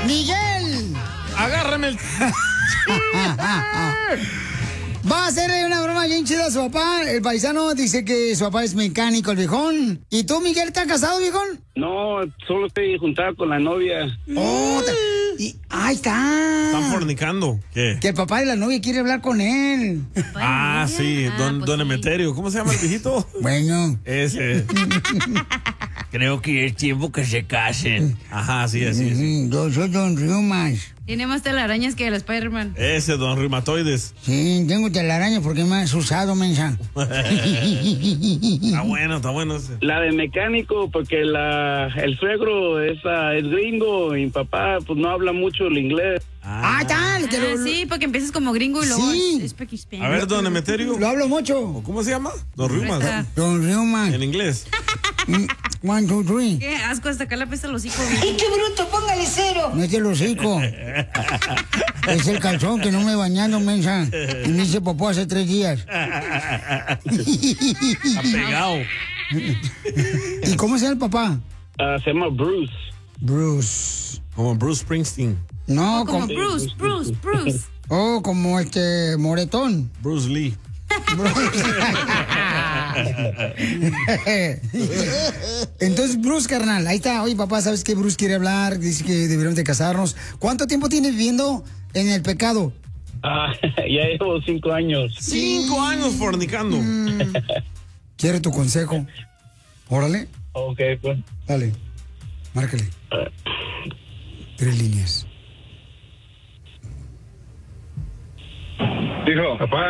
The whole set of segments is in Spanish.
Miguel. Agárrame el... Va a hacerle una broma bien chida a su papá. El paisano dice que su papá es mecánico, el viejón. ¿Y tú, Miguel, estás casado, viejón? No, solo estoy juntado con la novia. Oh, ahí está. Están fornicando. ¿Qué? Que el papá de la novia quiere hablar con él. Ah, sí, don Emeterio. ¿Cómo se llama el viejito? Bueno. Ese. Creo que es tiempo que se casen. Ajá, sí, así es. Yo soy don Riumas. Tiene más telarañas que el Spider-Man. Ese, don Reumatoides. Sí, tengo telaraña porque me has usado, mensa. Está bueno ese. La de mecánico, porque el suegro es gringo y mi papá pues no habla mucho el inglés. Tal. Sí, porque empiezas como gringo y luego Sí. es Pakistán. A ver, don Emeterio. Lo hablo mucho. ¿Cómo se llama? Don Riumas. Don Riumas. En inglés. 1, 2, 3. Qué asco, hasta acá le apesta los hijos. ¡Ay, qué bruto! ¡Póngale 0! No es el hocico. Es el calzón que no me he bañado, mensa. Y me hice popó hace 3 días. Está pegado. ¿Y cómo se llama el papá? Se llama Bruce. Bruce. Como Bruce Springsteen. No, como Bruce. Oh, como Moretón. Bruce Lee. Entonces, Bruce, carnal, ahí está. Oye, papá, ¿sabes qué? Bruce quiere hablar, dice que deberíamos de casarnos. ¿Cuánto tiempo tienes viviendo en el pecado? Ya llevo 5 años. 5 años fornicando. Quiere tu consejo. Órale. Ok, pues. Dale, márcale. 3 líneas. Dijo, papá.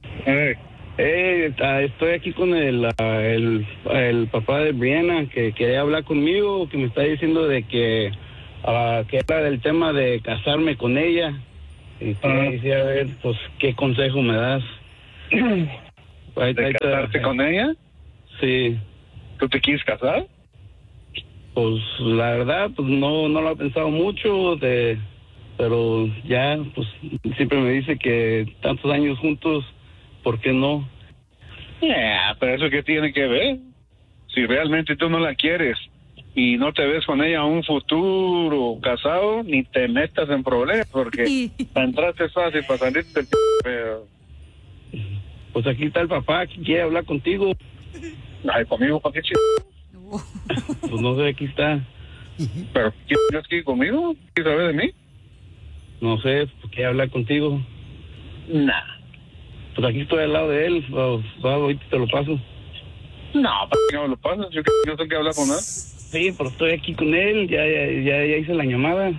Estoy aquí con el papá de Brianna que quería hablar conmigo, que me está diciendo de que habla del tema de casarme con ella. Y quisiera ver, pues, qué consejo me das. ¿De casarte con ella? Sí. ¿Tú te quieres casar? Pues, la verdad, pues, no lo he pensado mucho, pero ya, pues, siempre me dice que tantos años juntos, ¿por qué no? Pero eso qué tiene que ver. Si realmente tú no la quieres y no te ves con ella un futuro casado, ni te metas en problemas, porque para entrarte es fácil, para salirte pero... Pues aquí está el papá que quiere hablar contigo. Ay, conmigo, ¿para qué Pues no sé, aquí está. ¿Pero quieres que ir conmigo? ¿Quieres saber de mí? No sé, pues quiere hablar contigo. Nah. Pues aquí estoy al lado de él. Ahorita te lo paso. No, ¿para qué me lo pasas? Yo tengo que hablar con él. Sí, pero estoy aquí con él. Ya hice la llamada.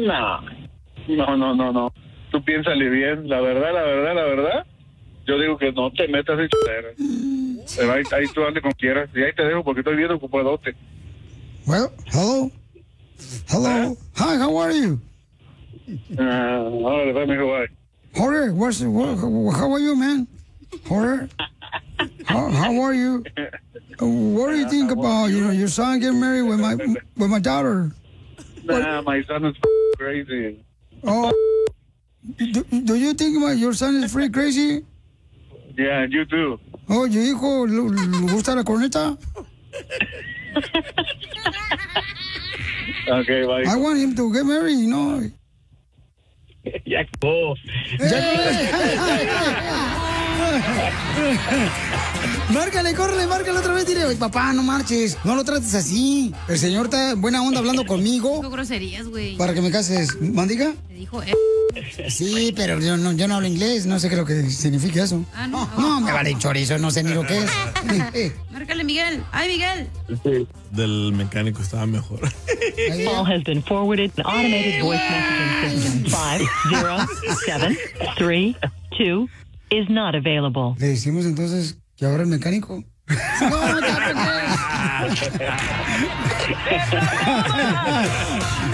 No. Tú piénsale bien. La verdad. Yo digo que no te metas en chaleras. Pero ahí tú ande como quieras. Y ahí te dejo porque estoy bien ocupadote. Well, hello. Hi, how are you? Ahora le mijo, bye. Jorge, how are you, man? Jorge, how are you? What do you think about your son getting married with my daughter? Nah, my son is crazy. Oh, do you think your son is free crazy? Yeah, you too. Oh, ¿tu hijo le gusta la corneta? Okay, bye. I want him to get married, Ya acabó. Márcale otra vez, dile, papá, no marches, no lo trates así. El señor está buena onda hablando conmigo. Dijo groserías, güey. Para que me cases, ¿mandiga? Le dijo, Sí, pero yo no hablo inglés, no sé qué es lo que significa eso. No, me vale chorizo, no sé ni lo que es. Márcale, Miguel. ¡Ay, Miguel! Del mecánico estaba mejor. Call has been forwarded to automated voice messaging system. 50732 is not available. Le decimos entonces que ahora el mecánico. No, ya,